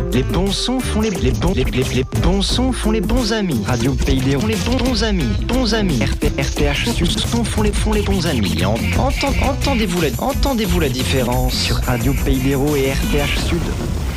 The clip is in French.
Les bons sons font les bons sons font les bons amis. Radio Pays des font les bons amis. Bons amis. RTH Sud font les bons amis. Entendez-vous la différence sur Radio Pays des et RTH Sud?